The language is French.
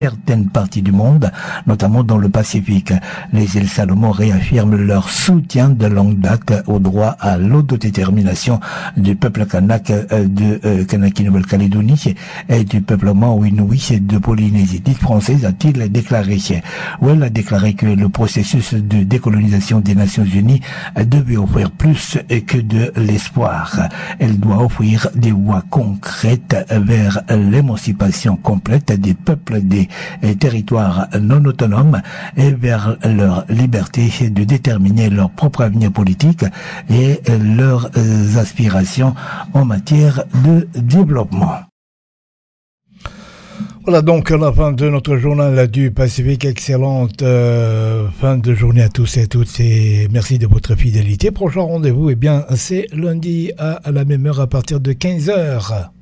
certaines parties du monde, notamment dans le Pacifique. Les îles Salomon réaffirment leur soutien de longue date au droit à l'autodétermination du peuple kanak de Kanaki-Nouvelle-Calédonie et du peuplement Inouï de Polynésie dite française, a-t-il déclaré. Well a déclaré que le processus de décolonisation des Nations Unies devait offrir plus que de l'espoir. Elle doit offrir des voies concrètes vers l'émancipation complète des peuples des territoires non autonomes et vers leur liberté de déterminer leur propre avenir politique et leurs aspirations en matière de développement. Voilà donc la fin de notre journal du Pacifique. Excellente fin de journée à tous et à toutes et merci de votre fidélité. Prochain rendez-vous, eh bien, c'est lundi à la même heure à partir de 15h.